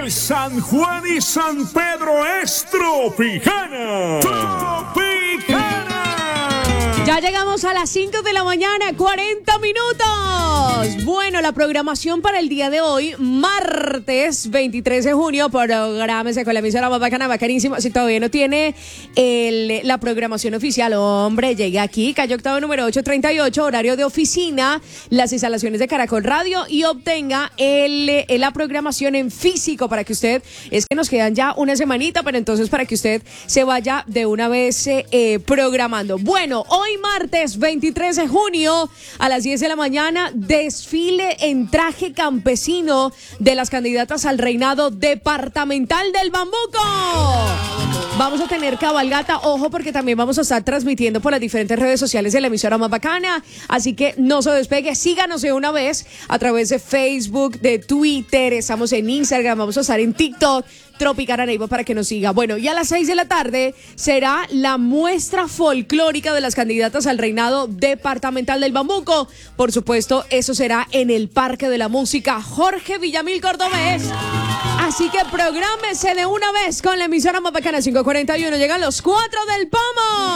El San Juan y San Pedro es Tropicana. Ya llegamos a las 5 de la mañana, 40 minutos. Bueno, la programación para el día de hoy, martes 23 de junio, prográmese con la emisora más bacana, bacanísima. Si todavía no tiene la programación oficial, hombre, llegue aquí, calle Octavo número 838, horario de oficina, las instalaciones de Caracol Radio y obtenga la programación en físico para que usted, es que nos quedan ya una semanita, pero entonces para que usted se vaya de una vez programando. Bueno, hoy martes 23 de junio a las 10 de la mañana, desfile en traje campesino de las candidatas al reinado departamental del Bambuco. Vamos a tener cabalgata, ojo, porque también vamos a estar transmitiendo por las diferentes redes sociales de la emisora más bacana, así que no se despegue, síganos de una vez a través de Facebook, de Twitter, estamos en Instagram, vamos a estar en TikTok, Tropicana Neighbor, para que nos siga. Bueno, y a las 6 de la tarde será la muestra folclórica de las candidatas al reinado departamental del Bambuco. Por supuesto, eso será en el Parque de la Música Jorge Villamil Cordobés. Así que prográmese de una vez con la emisora más bacana 541. Llegan los 4 del Pomo.